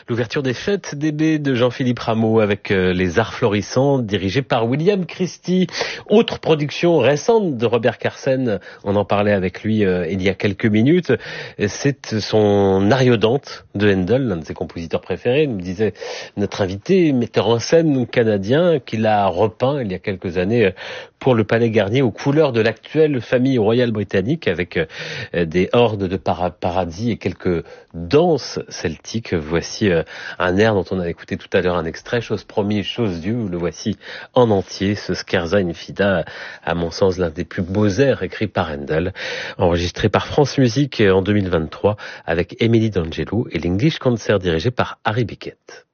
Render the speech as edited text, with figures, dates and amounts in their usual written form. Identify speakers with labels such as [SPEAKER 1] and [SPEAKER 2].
[SPEAKER 1] L'ouverture des fêtes d'été de Jean-Philippe Rameau avec les arts florissants dirigés par William Christie. Autre production récente de Robert Carsen, on en parlait avec lui il y a quelques minutes, c'est son Ariodante de Handel, l'un de ses compositeurs préférés, nous disait notre invité, metteur en scène canadien, qu'il a repeint il y a quelques années pour le Palais Garnier aux couleurs de l'actuelle famille royale britannique avec des hordes de paradis et quelques danses celtiques. Voici un air dont on a écouté tout à l'heure un extrait, chose promise, chose due, le voici en entier, ce Scherza Infida, à mon sens l'un des plus beaux airs écrits par Handel, enregistré par France Musique en 2023 avec Émilie D'Angelo et l'English Concert dirigé par Harry Bickett.